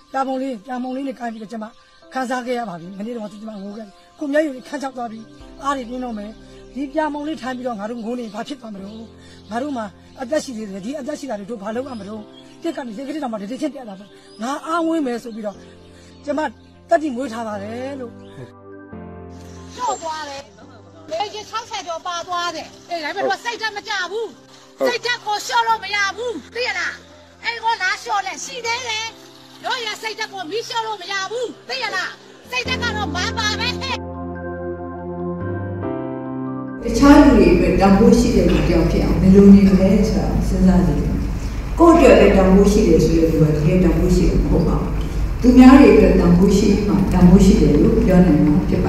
ပြာမုံလေးနဲ့ကိုင်းပြီးတော့ကျွန်မခန်းစားခဲ့ရပါပြီမနေ့တော့ကျွန်မငိုခဲ့ကိုမျက်ရည်ခန်းချောက်သွားပြီးအားတွေပြင်းတော့မယ်ဒီပြာမုံလေးထိုင်ပြီးတော့ငါတို့ငိုနေဘာဖြစ်သွားမလို့ငါတို့မှာအသက်ရှိသေးတယ်ဒီအသက်ရှိတာတွေတို့ဘာလုပ်ရမလို့တက်ကနေစိတ်ကလေးတော့မှတတိချင်းပြတ်လာတော့ငါအားဝင်းမယ်ဆိုပြီးတော့ကျွန်မတက်တိမွေးထားပါတယ်လို့ရှော့သွားတယ်လေကြီး60ကျော်ပါသွားတယ်အေးဒါပေမဲ့စိတ်ဓာတ်မကြဘူးစိတ်ဓာတ်ကိုရှော့လို့မရဘူးသိရလားအဲ့ကိုလာရှော့လဲရှိသေးတယ်တို့ရစိတ်ဓာတ်ကိုမီးရှော့လို့မရဘူးသိရလားစိတ်ဓာတ်ကတော့မပါပဲတခြားလူတွေအတွက်တန်ဖိုးရှိတဲ့လူတယောက်ဖြစ်အောင်ဘယ်လိုနေလဲဆိုတာစဉ်းစားကြည့်ကိုယ့်အတွက်လည်းတန်ဖိုးရှိတယ်ဆိုတဲ့လူကတကယ်တန်ဖိုးရှိတယ်မဟုတ်ပါဘူးသူများတွေအတွက်တန်ဖိုးရှိမှတန်ဖိုးရှိတယ်လို့ပြောနိုင်မှာဖြစ်ပါ